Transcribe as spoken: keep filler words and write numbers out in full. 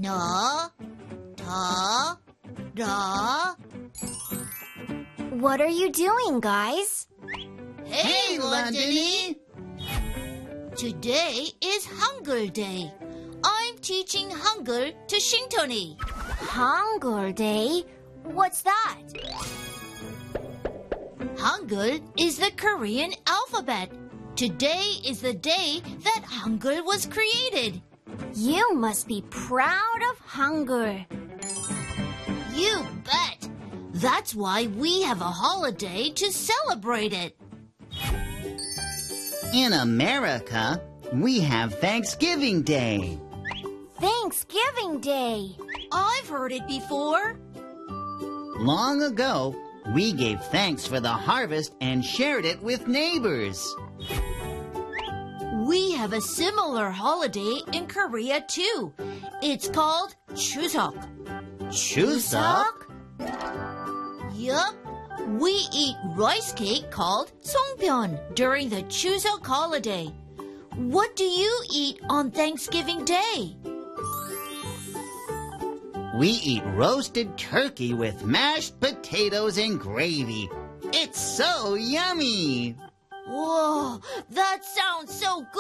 Na, ta, da. What are you doing, guys? Hey, Londony! Today is Hangul Day. I'm teaching Hangul to Shintoni. Hangul Day? What's that? Hangul is the Korean alphabet. Today is the day that Hangul was created. You must be proud of Hangul. You bet! That's why we have a holiday to celebrate it. In America, we have Thanksgiving Day. Thanksgiving Day. I've heard it before. Long ago, we gave thanks for the harvest and shared it with neighbors. We have a similar holiday in Korea too. It's called Chuseok. Chuseok? Yup. We eat rice cake called Songpyeon during the Chuseok holiday. What do you eat on Thanksgiving Day? We eat roasted turkey with mashed potatoes and gravy. It's so yummy! Whoa, that sounds so good.